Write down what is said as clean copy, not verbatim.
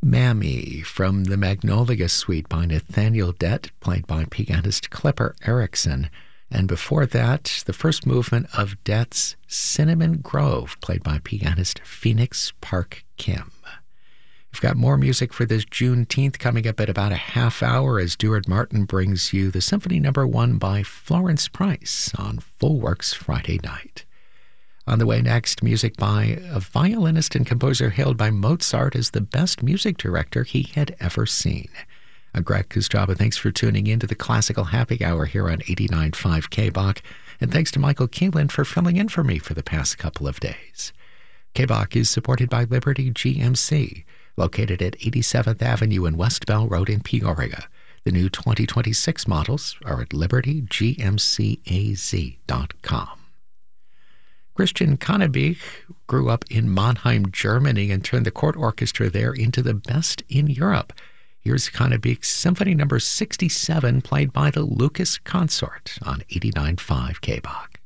Mammy from the Magnolia Suite by Nathaniel Dett, played by pianist Clipper Erickson. And before that, the first movement of Dett's Cinnamon Grove, played by pianist Phoenix Park Kim. We've got more music for this Juneteenth coming up at about a half hour as Duard Martin brings you the Symphony No. 1 by Florence Price on Full Works Friday night. On the way next, music by a violinist and composer hailed by Mozart as the best music director he had ever seen. I'm Greg Kustraba. Thanks for tuning in to the Classical Happy Hour here on 89.5 KBOK, and thanks to Michael Keelan for filling in for me for the past couple of days. KBOK is supported by Liberty GMC, located at 87th Avenue and West Bell Road in Peoria. The new 2026 models are at libertygmcaz.com. Christian Kannebich grew up in Mannheim, Germany, and turned the court orchestra there into the best in Europe. Here's Kannebich's Symphony No. 67, played by the Lucas Consort on 89.5 KBOK.